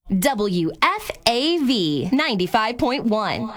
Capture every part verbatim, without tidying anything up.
W F A V ninety-five point one.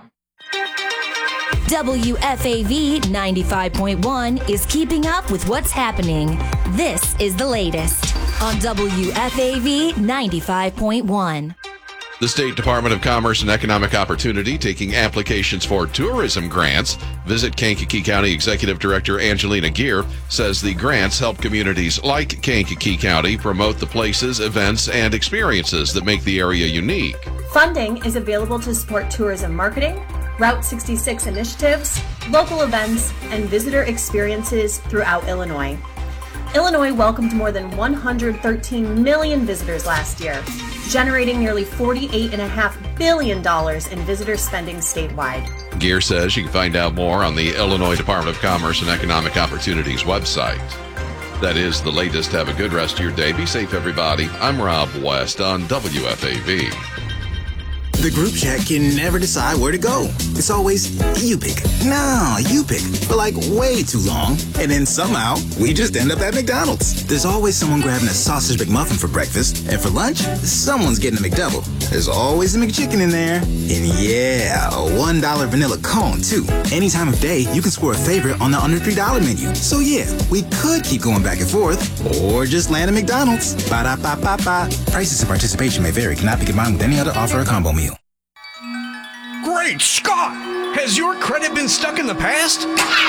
W F A V ninety-five point one is keeping up with what's happening. This is the latest on W F A V ninety-five point one. The State Department of Commerce and Economic Opportunity taking applications for tourism grants. Visit Kankakee County Executive Director Angelina Gear says the grants help communities like Kankakee County promote the places, events, and experiences that make the area unique. Funding is available to support tourism marketing, Route sixty-six initiatives, local events, and visitor experiences throughout Illinois. Illinois welcomed more than one hundred thirteen million visitors last year, generating nearly forty-eight point five billion dollars in visitor spending statewide. Gear says you can find out more on the Illinois Department of Commerce and Economic Opportunities website. That is the latest. Have a good rest of your day. Be safe, everybody. I'm Rob West on W F A V. The group chat can never decide where to go. It's always, you pick. No, you pick. For like way too long. And then somehow, we just end up at McDonald's. There's always someone grabbing a sausage McMuffin for breakfast. And for lunch, someone's getting a McDouble. There's always a McChicken in there. And yeah, a one dollar vanilla cone, too. Any time of day, you can score a favorite on the under three dollar menu. So yeah, we could keep going back and forth. Or just land at McDonald's. Ba-da-ba-ba-ba. Prices and participation may vary. Cannot be combined with any other offer or combo meal. Great Scott! Has your credit been stuck in the past?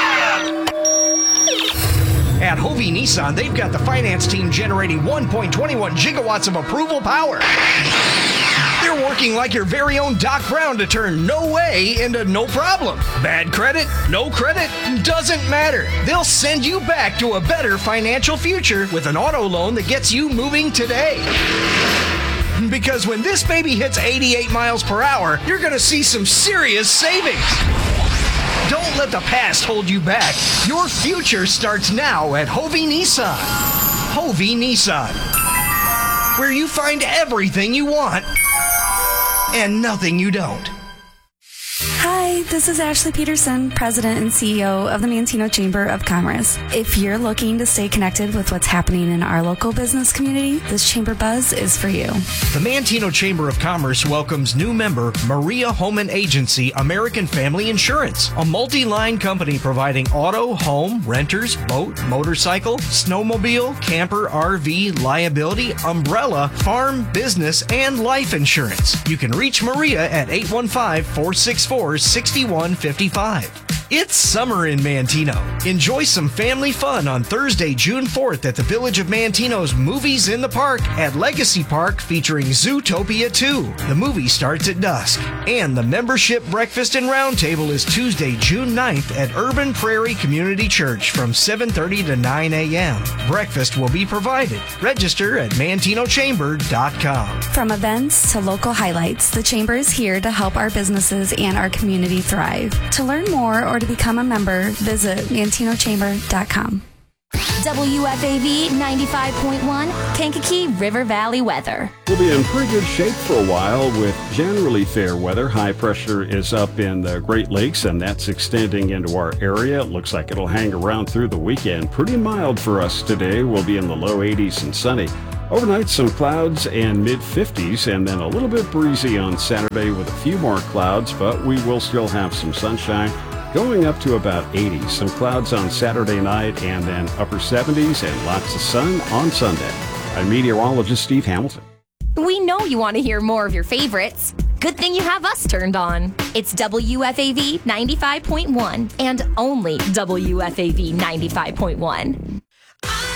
At Hovey Nissan, they've got the finance team generating one point two one gigawatts of approval power. They're working like your very own Doc Brown to turn no way into no problem. Bad credit, no credit, doesn't matter. They'll send you back to a better financial future with an auto loan that gets you moving today. Because when this baby hits eighty-eight miles per hour, you're going to see some serious savings. Don't let the past hold you back. Your future starts now at Hovey Nissan. Hovey Nissan, where you find everything you want and nothing you don't. Hi, this is Ashley Peterson, President and C E O of the Manteno Chamber of Commerce. If you're looking to stay connected with what's happening in our local business community, this Chamber Buzz is for you. The Manteno Chamber of Commerce welcomes new member Maria Homan Agency American Family Insurance, a multi-line company providing auto, home, renters, boat, motorcycle, snowmobile, camper, R V, liability, umbrella, farm, business, and life insurance. You can reach Maria at eight one five, four six four, six one five five. It's summer in Manteno. Enjoy some family fun on Thursday, June fourth at the Village of Manteno's Movies in the Park at Legacy Park featuring Zootopia two. The movie starts at dusk. And the membership breakfast and roundtable is Tuesday, June ninth at Urban Prairie Community Church from seven thirty to nine a.m. Breakfast will be provided. Register at manteno chamber dot com. From events to local highlights, the Chamber is here to help our businesses and our community thrive. To learn more or to become a member, visit manteno chamber dot com. W F A V ninety-five point one, Kankakee River Valley weather. We'll be in pretty good shape for a while with generally fair weather. High pressure is up in the Great Lakes, and that's extending into our area. It looks like it'll hang around through the weekend. Pretty mild for us today. We'll be in the low eighties and sunny. Overnight, some clouds and mid fifties, and then a little bit breezy on Saturday with a few more clouds, but we will still have some sunshine. Going up to about eighty. Some clouds on Saturday night and then upper seventies and lots of sun on Sunday. I'm meteorologist Steve Hamilton. We know you want to hear more of your favorites. Good thing you have us turned on. It's W F A V ninety-five point one and only W F A V ninety-five point one.